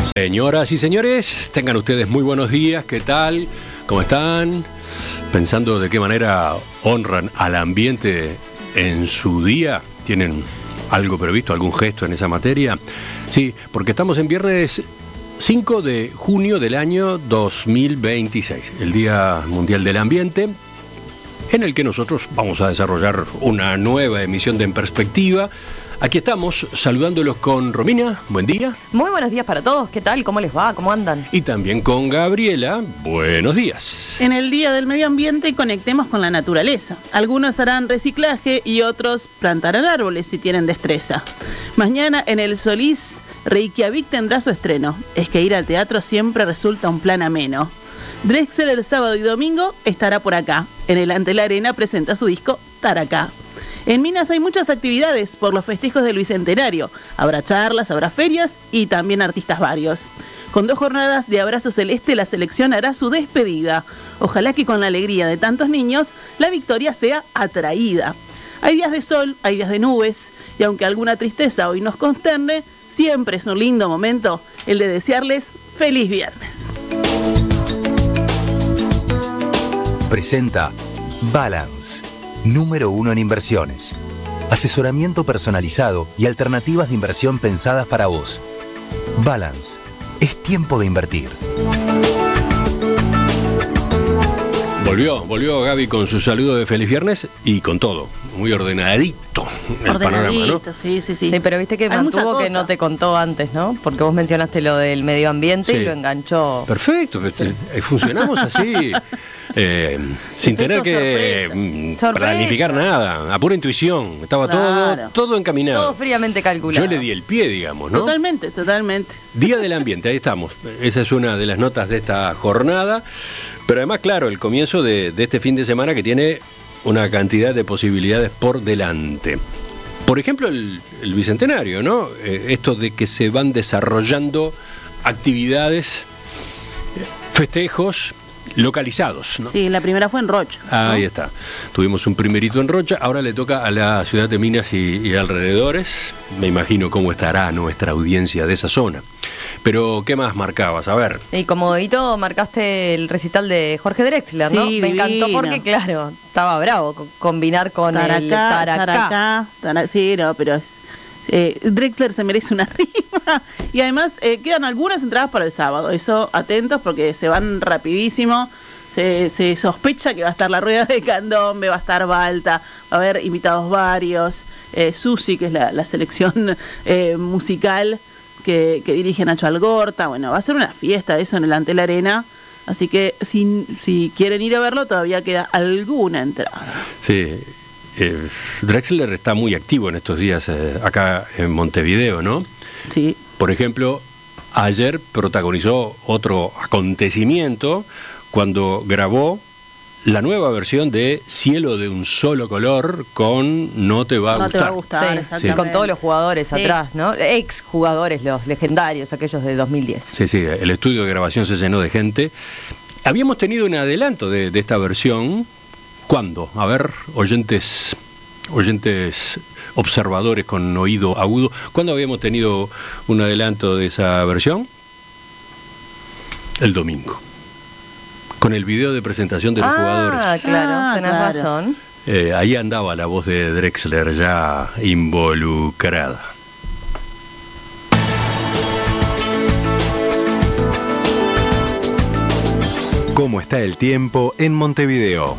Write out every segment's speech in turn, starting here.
Señoras y señores, tengan ustedes muy buenos días, ¿qué tal? ¿Cómo están? Pensando de qué manera honran al ambiente en su día. ¿Tienen algo previsto, algún gesto en esa materia? Sí, porque estamos en viernes 5 de junio del año 2026, el Día Mundial del Ambiente, en el que nosotros vamos a desarrollar una nueva emisión de En Perspectiva. Aquí estamos saludándolos con Romina, buen día. Muy buenos días para todos, ¿qué tal? ¿Cómo les va? ¿Cómo andan? Y también con Gabriela, buenos días. En el Día del Medio Ambiente conectemos con la naturaleza. Algunos harán reciclaje y otros plantarán árboles si tienen destreza. Mañana en el Solís, Reykjavik tendrá su estreno. Es que ir al teatro siempre resulta un plan ameno. Drexler el sábado y domingo estará por acá. En el Ante la Arena presenta su disco Taracá. En Minas hay muchas actividades por los festejos del Bicentenario. Habrá charlas, habrá ferias y también artistas varios. Con 2 jornadas de abrazo celeste, la selección hará su despedida. Ojalá que con la alegría de tantos niños, la victoria sea atraída. Hay días de sol, hay días de nubes, y aunque alguna tristeza hoy nos consterne, siempre es un lindo momento el de desearles feliz viernes. Presenta Balance, número 1 en inversiones. Asesoramiento personalizado y alternativas de inversión pensadas para vos. Balance, es tiempo de invertir. Volvió Gaby con su saludo de feliz viernes y con todo, muy ordenadito el panorama, ¿no? Sí. Sí, pero viste que mantuvo que no te contó antes, ¿no? Porque vos mencionaste lo del medio ambiente y lo enganchó. Perfecto, sí. Funcionamos así, sin tener que planificar nada, a pura intuición, estaba todo encaminado. Todo fríamente calculado. Yo le di el pie, digamos, ¿no? Totalmente. Día del Ambiente, ahí estamos. Esa es una de las notas de esta jornada. Pero además, claro, el comienzo de este fin de semana que tiene una cantidad de posibilidades por delante. Por ejemplo, el Bicentenario, ¿no? Esto de que se van desarrollando actividades, festejos localizados, ¿no? Sí, la primera fue en Rocha, ¿no? Ahí está. Tuvimos un primerito en Rocha, ahora le toca a la ciudad de Minas y alrededores. Me imagino cómo estará nuestra audiencia de esa zona. Pero, ¿qué más marcabas? A ver. Y como hito marcaste el recital de Jorge Drexler, ¿no? Sí, me encantó porque, claro, estaba bravo combinar con el Taracá. Sí, no, pero Drexler se merece una rima. Y además quedan algunas entradas para el sábado. Eso, atentos porque se van rapidísimo. Se sospecha que va a estar la rueda de candombe, va a estar Balta, va a haber invitados varios. Susi, que es la selección musical que dirige Nacho Algorta. Bueno, va a ser una fiesta eso en el Ante la Arena. Así que si quieren ir a verlo, todavía queda alguna entrada. Sí. Drexler está muy activo en estos días acá en Montevideo, ¿no? Sí. Por ejemplo, ayer protagonizó otro acontecimiento cuando grabó la nueva versión de Cielo de un solo color con No te va a gustar. No te va a gustar, sí, exactamente. Y con todos los jugadores atrás, ¿no? Ex jugadores, los legendarios, aquellos de 2010. Sí, el estudio de grabación se llenó de gente. Habíamos tenido un adelanto de esta versión. ¿Cuándo? A ver, oyentes observadores con oído agudo, ¿cuándo habíamos tenido un adelanto de esa versión? El domingo, con el video de presentación de los jugadores. Claro, tenés razón. Ahí andaba la voz de Drexler ya involucrada. ¿Cómo está el tiempo en Montevideo?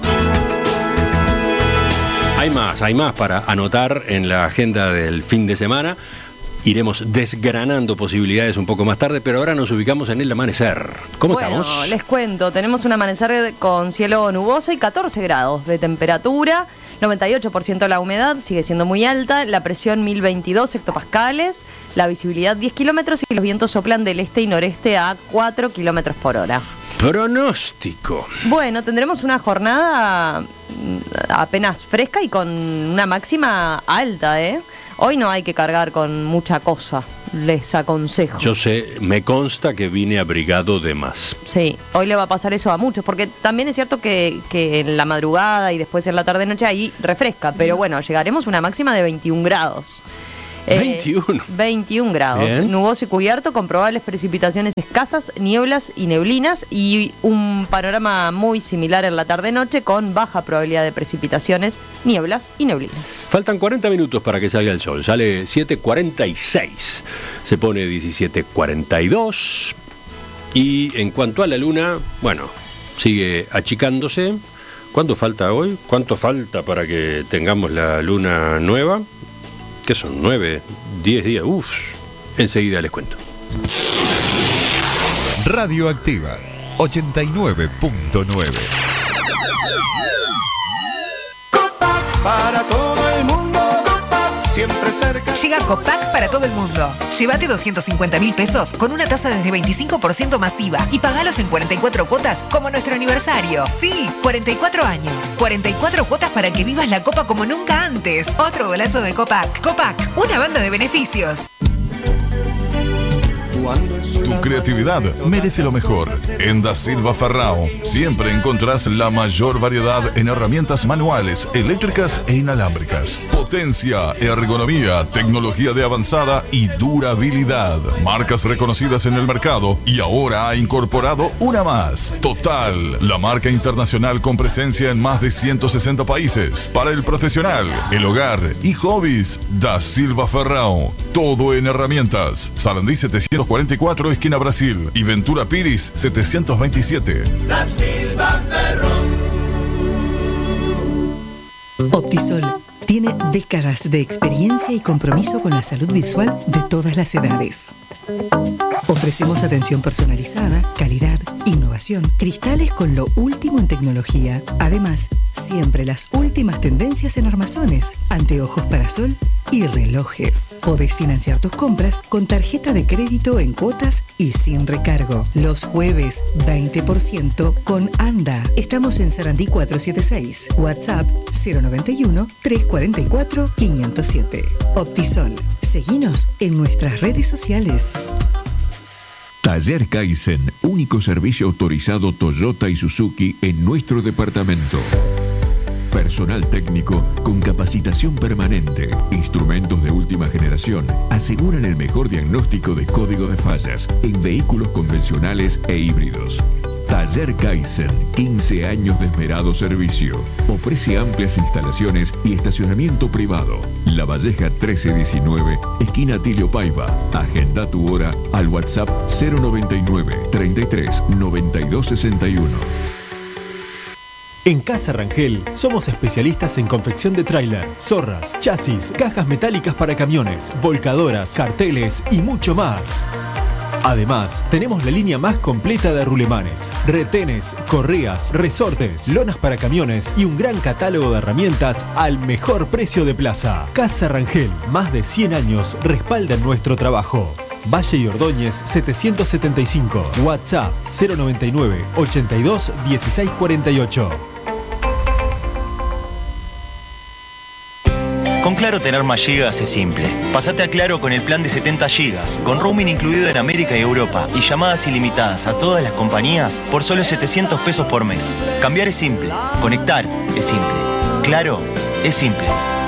Hay más para anotar en la agenda del fin de semana. Iremos desgranando posibilidades un poco más tarde, pero ahora nos ubicamos en el amanecer. ¿Cómo estamos? Bueno, les cuento, tenemos un amanecer con cielo nuboso y 14 grados de temperatura, 98% la humedad, sigue siendo muy alta, la presión 1022 hectopascales, la visibilidad 10 kilómetros y los vientos soplan del este y noreste a 4 kilómetros por hora. Pronóstico. Bueno, tendremos una jornada apenas fresca y con una máxima alta, ¿eh? Hoy no hay que cargar con mucha cosa, les aconsejo. Yo sé, me consta que vine abrigado de más. Sí, hoy le va a pasar eso a muchos, porque también es cierto que en la madrugada y después en la tarde-noche ahí refresca, pero bueno, llegaremos a una máxima de 21 grados. 21 grados. Bien. Nuboso y cubierto, con probables precipitaciones escasas, nieblas y neblinas, y un panorama muy similar en la tarde-noche, con baja probabilidad de precipitaciones, nieblas y neblinas. Faltan 40 minutos para que salga el sol. Sale 7:46. Se pone 17:42. Y en cuanto a la luna, bueno, sigue achicándose. ¿Cuánto falta hoy? ¿Cuánto falta para que tengamos la luna nueva? ¿Qué son? 9, 10 días. Uf, enseguida les cuento. Radioactiva 89.9. Para todo el mundo, siempre cerca. Llega Copac para todo el mundo. Llévate 250.000 pesos con una tasa desde 25% masiva y pagalos en 44 cuotas como nuestro aniversario. Sí, 44 años. 44 cuotas para que vivas la Copa como nunca antes. Otro golazo de Copac. Copac, una banda de beneficios. Tu creatividad merece lo mejor. En Da Silva Ferrao siempre encontrás la mayor variedad en herramientas manuales, eléctricas e inalámbricas. Potencia, ergonomía, tecnología de avanzada y durabilidad. Marcas reconocidas en el mercado y ahora ha incorporado una más. Total, la marca internacional con presencia en más de 160 países. Para el profesional, el hogar y hobbies, Da Silva Ferrao. Todo en herramientas. Sarandí 744, esquina Brasil. Y Ventura Piris 727. Da Silva Ferrao. Optisol tiene décadas de experiencia y compromiso con la salud visual de todas las edades. Ofrecemos atención personalizada, calidad, innovación, cristales con lo último en tecnología. Además, siempre las últimas tendencias en armazones, anteojos para sol y relojes. Podés financiar tus compras con tarjeta de crédito en cuotas y sin recargo. Los jueves, 20% con ANDA. Estamos en Sarandí 476. WhatsApp 091-344-507. Optisol. Seguinos en nuestras redes sociales. Taller Kaizen, único servicio autorizado Toyota y Suzuki en nuestro departamento. Personal técnico con capacitación permanente, instrumentos de última generación, aseguran el mejor diagnóstico de código de fallas en vehículos convencionales e híbridos. Taller Kaizen, 15 años de esmerado servicio. Ofrece amplias instalaciones y estacionamiento privado. La Valleja 1319, esquina Tilio Paiva. Agenda tu hora al WhatsApp 099 33 92 61. En Casa Rangel somos especialistas en confección de tráiler, zorras, chasis, cajas metálicas para camiones, volcadoras, carteles y mucho más. Además, tenemos la línea más completa de rulemanes, retenes, correas, resortes, lonas para camiones y un gran catálogo de herramientas al mejor precio de plaza. Casa Rangel, más de 100 años respaldan nuestro trabajo. Valle y Ordóñez 775, WhatsApp 099 82 16 48. Con Claro tener más gigas es simple. Pasate a Claro con el plan de 70 gigas, con roaming incluido en América y Europa y llamadas ilimitadas a todas las compañías por solo 700 pesos por mes. Cambiar es simple, conectar es simple. Claro es simple.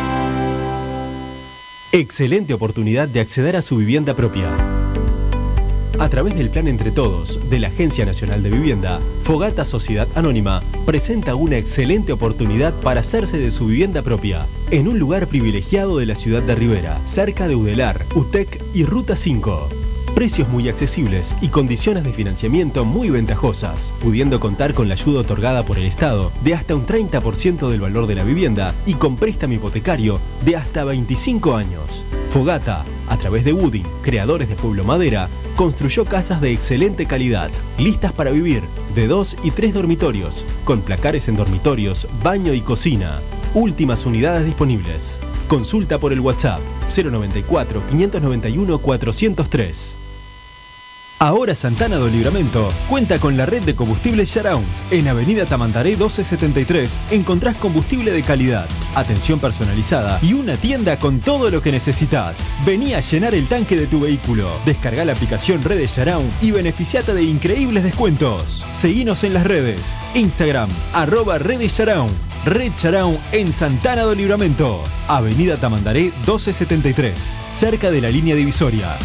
Excelente oportunidad de acceder a su vivienda propia. A través del Plan Entre Todos de la Agencia Nacional de Vivienda, Fogata Sociedad Anónima presenta una excelente oportunidad para hacerse de su vivienda propia en un lugar privilegiado de la ciudad de Rivera, cerca de Udelar, UTEC y Ruta 5. Precios muy accesibles y condiciones de financiamiento muy ventajosas, pudiendo contar con la ayuda otorgada por el Estado de hasta un 30% del valor de la vivienda y con préstamo hipotecario de hasta 25 años. Fogata, a través de Wooding, creadores de Pueblo Madera, construyó casas de excelente calidad, listas para vivir, de 2 y 3 dormitorios, con placares en dormitorios, baño y cocina. Últimas unidades disponibles. Consulta por el WhatsApp 094 591 403. Ahora Santana do Livramento cuenta con la red de combustibles Yaraun. En Avenida Tamandaré 1273 encontrás combustible de calidad, atención personalizada y una tienda con todo lo que necesitas. Vení a llenar el tanque de tu vehículo. Descargá la aplicación Redes Yaraun y beneficiate de increíbles descuentos. Seguinos en las redes. Instagram, @Redes Yaraun. Red Yaraun en Santana do Livramento. Avenida Tamandaré 1273, cerca de la línea divisoria.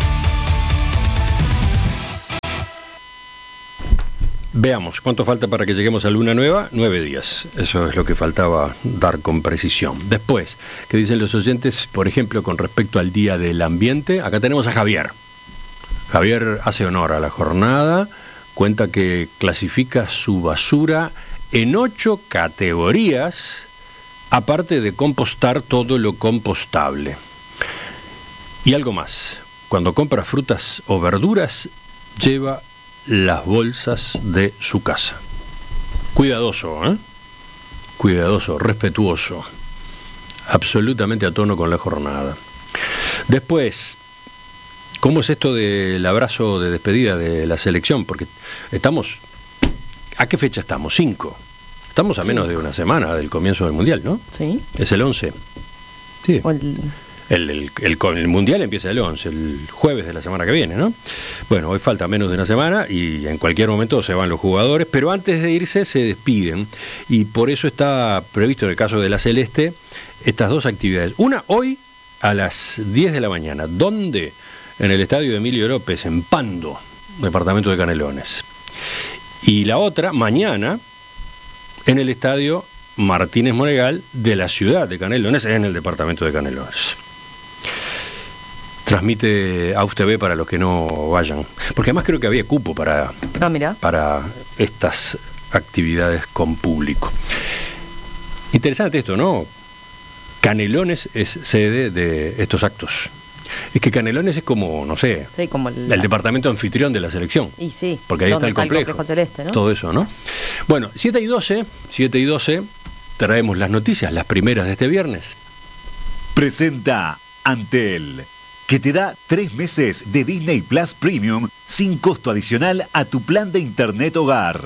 Veamos, ¿cuánto falta para que lleguemos a Luna Nueva? 9 días. Eso es lo que faltaba dar con precisión. Después, ¿qué dicen los oyentes? Por ejemplo, con respecto al Día del Ambiente, acá tenemos a Javier. Javier hace honor a la jornada, cuenta que clasifica su basura en 8 categorías, aparte de compostar todo lo compostable. Y algo más, cuando compra frutas o verduras, lleva las bolsas de su casa. Cuidadoso, ¿eh? Cuidadoso, respetuoso, absolutamente a tono con la jornada. Después, ¿cómo es esto del abrazo de despedida de la selección? Porque estamos, ¿a qué fecha estamos? 5. Estamos a menos de una semana del comienzo del Mundial, ¿no? Sí. Es el 11. Sí. El Mundial empieza el 11, el jueves de la semana que viene, ¿no? Bueno, hoy falta menos de una semana y en cualquier momento se van los jugadores, pero antes de irse se despiden. Y por eso está previsto en el caso de la Celeste estas 2 actividades. Una hoy a las 10 de la mañana. ¿Dónde? En el estadio de Emilio López, en Pando, departamento de Canelones. Y la otra, mañana, en el estadio Martínez Monegal de la ciudad de Canelones, en el departamento de Canelones. Transmite AUF TV para los que no vayan, porque además creo que había cupo para estas actividades con público. Interesante esto, ¿no? Canelones es sede de estos actos. Es que Canelones es como, no sé, sí, como el departamento anfitrión de la selección. Y sí, porque ahí está el complejo celeste, ¿no? Todo eso, ¿no? Bueno, 7 y 12, traemos las noticias, las primeras de este viernes. Presenta Antel, que te da 3 meses de Disney Plus Premium sin costo adicional a tu plan de internet hogar.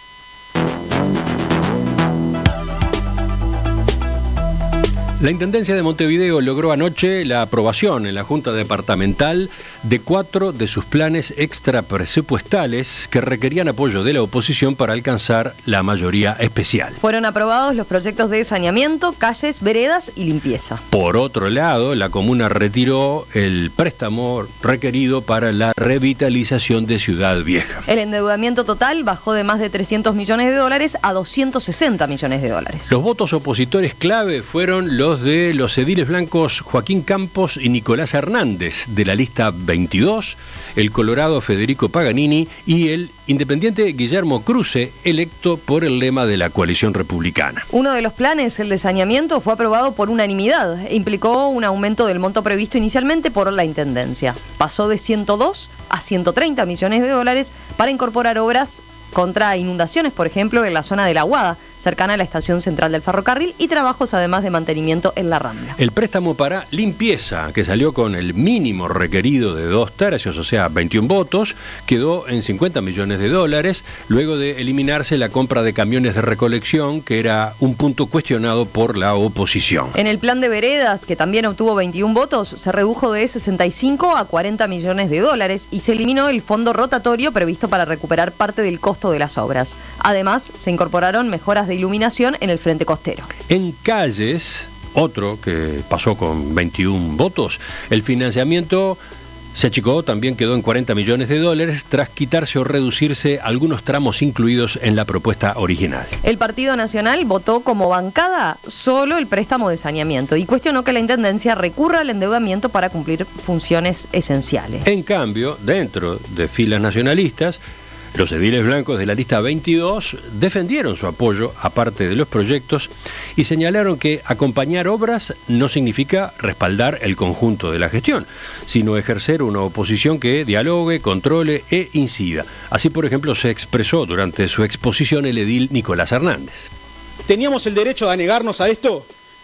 La Intendencia de Montevideo logró anoche la aprobación en la Junta Departamental de 4 de sus planes extrapresupuestales que requerían apoyo de la oposición para alcanzar la mayoría especial. Fueron aprobados los proyectos de saneamiento, calles, veredas y limpieza. Por otro lado, la comuna retiró el préstamo requerido para la revitalización de Ciudad Vieja. El endeudamiento total bajó de más de $300 millones a $260 millones. Los votos opositores clave fueron los de los ediles blancos Joaquín Campos y Nicolás Hernández, de la lista 22, el colorado Federico Paganini y el independiente Guillermo Cruce, electo por el lema de la coalición republicana. Uno de los planes, el de saneamiento, fue aprobado por unanimidad e implicó un aumento del monto previsto inicialmente por la Intendencia. Pasó de 102 a $130 millones para incorporar obras contra inundaciones, por ejemplo, en la zona de La Aguada, cercana a la estación central del ferrocarril, y trabajos además de mantenimiento en la Rambla. El préstamo para limpieza, que salió con el mínimo requerido de 2/3, o sea, 21 votos, quedó en $50 millones, luego de eliminarse la compra de camiones de recolección, que era un punto cuestionado por la oposición. En el plan de veredas, que también obtuvo 21 votos, se redujo de 65 a $40 millones y se eliminó el fondo rotatorio previsto para recuperar parte del costo de las obras. Además, se incorporaron mejoras de iluminación en el frente costero. En calles, otro que pasó con 21 votos, el financiamiento se achicó, también quedó en $40 millones tras quitarse o reducirse algunos tramos incluidos en la propuesta original. El Partido Nacional votó como bancada solo el préstamo de saneamiento y cuestionó que la Intendencia recurra al endeudamiento para cumplir funciones esenciales. En cambio, dentro de filas nacionalistas, los ediles blancos de la lista 22 defendieron su apoyo a parte de los proyectos y señalaron que acompañar obras no significa respaldar el conjunto de la gestión, sino ejercer una oposición que dialogue, controle e incida. Así, por ejemplo, se expresó durante su exposición el edil Nicolás Hernández. ¿Teníamos el derecho de negarnos a esto?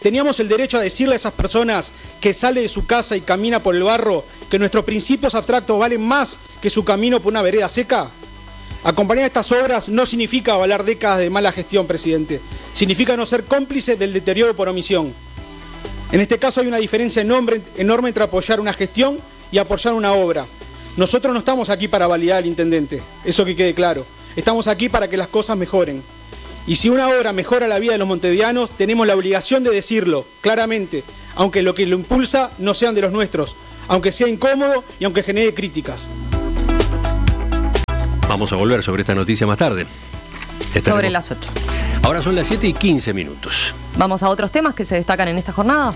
Teníamos el derecho a decirle a esas personas que sale de su casa y camina por el barro que nuestros principios abstractos valen más que su camino por una vereda seca. Acompañar estas obras no significa avalar décadas de mala gestión, presidente. Significa no ser cómplice del deterioro por omisión. En este caso hay una diferencia enorme entre apoyar una gestión y apoyar una obra. Nosotros no estamos aquí para validar al intendente, eso que quede claro. Estamos aquí para que las cosas mejoren. Y si una obra mejora la vida de los montevideanos, tenemos la obligación de decirlo claramente, aunque lo que lo impulsa no sean de los nuestros, aunque sea incómodo y aunque genere críticas. Vamos a volver sobre esta noticia más tarde. Sobre las 8. Ahora son las 7:15. Vamos a otros temas que se destacan en esta jornada.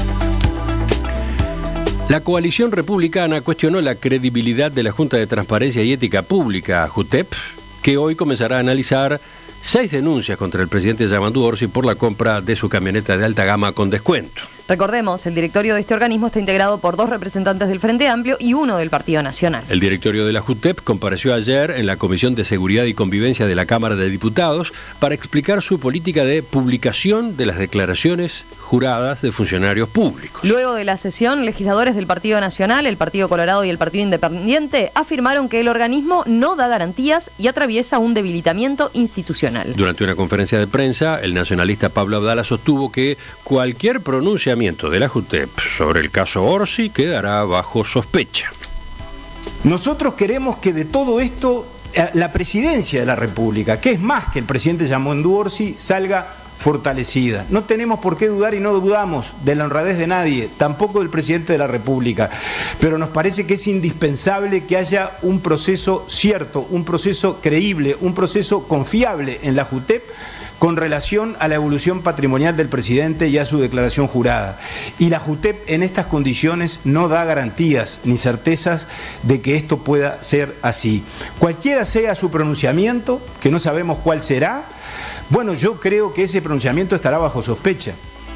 La coalición republicana cuestionó la credibilidad de la Junta de Transparencia y Ética Pública, JUTEP, que hoy comenzará a analizar 6 denuncias contra el presidente Yamandu Orsi por la compra de su camioneta de alta gama con descuento. Recordemos, el directorio de este organismo está integrado por 2 representantes del Frente Amplio y 1 del Partido Nacional. El directorio de la JUTEP compareció ayer en la Comisión de Seguridad y Convivencia de la Cámara de Diputados para explicar su política de publicación de las declaraciones juradas de funcionarios públicos. Luego de la sesión, legisladores del Partido Nacional, el Partido Colorado y el Partido Independiente afirmaron que el organismo no da garantías y atraviesa un debilitamiento institucional. Durante una conferencia de prensa, el nacionalista Pablo Abdala sostuvo que cualquier pronunciamiento de la JUTEP sobre el caso Orsi quedará bajo sospecha. Nosotros queremos que de todo esto la presidencia de la República, que es más que el presidente Yamandu Orsi, salga fortalecida. No tenemos por qué dudar y no dudamos de la honradez de nadie, tampoco del presidente de la República, pero nos parece que es indispensable que haya un proceso cierto, un proceso creíble, un proceso confiable en la JUTEP con relación a la evolución patrimonial del presidente y a su declaración jurada. Y la JUTEP en estas condiciones no da garantías ni certezas de que esto pueda ser así. Cualquiera sea su pronunciamiento, que no sabemos cuál será, bueno, yo creo que ese pronunciamiento estará bajo sospecha.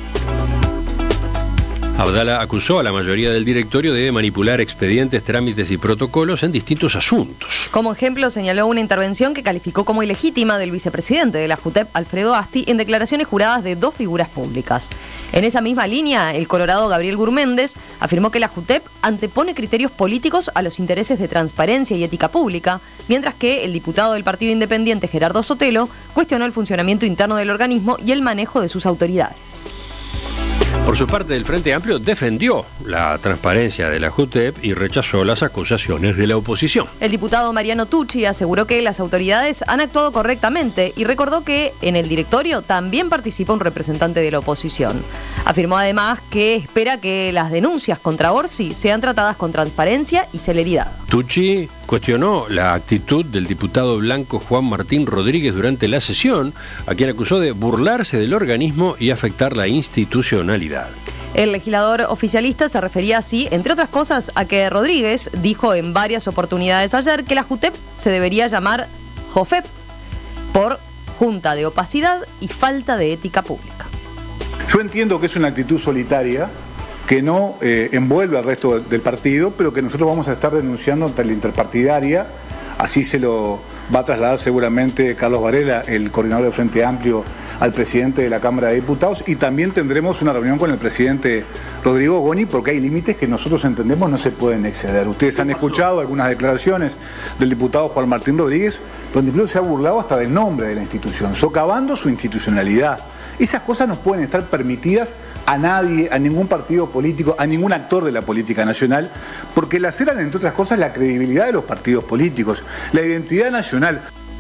Abdala acusó a la mayoría del directorio de manipular expedientes, trámites y protocolos en distintos asuntos. Como ejemplo, señaló una intervención que calificó como ilegítima del vicepresidente de la JUTEP, Alfredo Asti, en declaraciones juradas de 2 figuras públicas. En esa misma línea, el colorado Gabriel Gurméndez afirmó que la JUTEP antepone criterios políticos a los intereses de transparencia y ética pública, mientras que el diputado del Partido Independiente, Gerardo Sotelo, cuestionó el funcionamiento interno del organismo y el manejo de sus autoridades. Por su parte, el Frente Amplio defendió la transparencia de la JUTEP y rechazó las acusaciones de la oposición. El diputado Mariano Tucci aseguró que las autoridades han actuado correctamente y recordó que en el directorio también participa un representante de la oposición. Afirmó además que espera que las denuncias contra Orsi sean tratadas con transparencia y celeridad. Tucci cuestionó la actitud del diputado blanco Juan Martín Rodríguez durante la sesión, a quien acusó de burlarse del organismo y afectar la institucionalidad. El legislador oficialista se refería así, entre otras cosas, a que Rodríguez dijo en varias oportunidades ayer que la JUTEP se debería llamar JOFEP por Junta de Opacidad y Falta de Ética Pública. Yo entiendo que es una actitud solitaria que no envuelve al resto del partido, pero que nosotros vamos a estar denunciando ante la interpartidaria. Así se lo va a trasladar seguramente Carlos Varela, el coordinador del Frente Amplio, al presidente de la Cámara de Diputados, y también tendremos una reunión con el presidente Rodrigo Goni, porque hay límites que nosotros entendemos no se pueden exceder. Ustedes han escuchado algunas declaraciones del diputado Juan Martín Rodríguez, donde incluso se ha burlado hasta del nombre de la institución, socavando su institucionalidad. Esas cosas no pueden estar permitidas a nadie, a ningún partido político, a ningún actor de la política nacional, porque laceran, entre otras cosas, la credibilidad de los partidos políticos, la identidad nacional.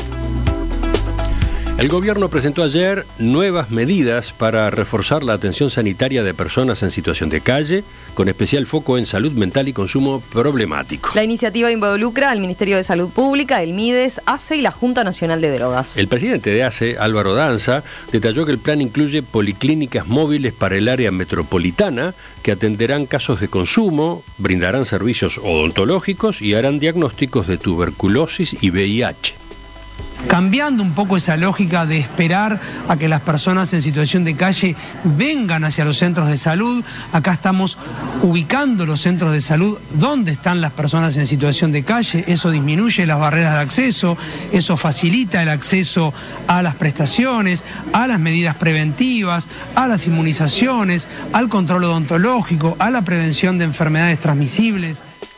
El gobierno presentó ayer nuevas medidas para reforzar la atención sanitaria de personas en situación de calle, con especial foco en salud mental y consumo problemático. La iniciativa involucra al Ministerio de Salud Pública, el MIDES, ACE y la Junta Nacional de Drogas. El presidente de ACE, Álvaro Danza, detalló que el plan incluye policlínicas móviles para el área metropolitana que atenderán casos de consumo, brindarán servicios odontológicos y harán diagnósticos de tuberculosis y VIH. cambiando un poco esa lógica de esperar a que las personas en situación de calle vengan hacia los centros de salud. Acá estamos ubicando los centros de salud donde están las personas en situación de calle. Eso disminuye las barreras de acceso, eso facilita el acceso a las prestaciones, a las medidas preventivas, a las inmunizaciones, al control odontológico, a la prevención de enfermedades transmisibles.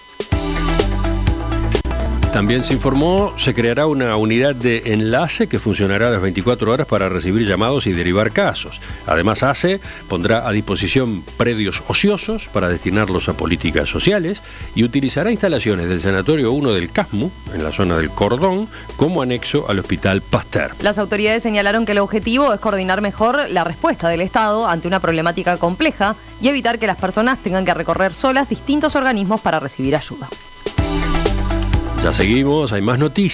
También se informó, se creará una unidad de enlace que funcionará a las 24 horas para recibir llamados y derivar casos. Además, ACE pondrá a disposición predios ociosos para destinarlos a políticas sociales y utilizará instalaciones del Sanatorio 1 del Casmu, en la zona del Cordón, como anexo al Hospital Pasteur. Las autoridades señalaron que el objetivo es coordinar mejor la respuesta del Estado ante una problemática compleja y evitar que las personas tengan que recorrer solas distintos organismos para recibir ayuda. Ya seguimos, hay más noticias.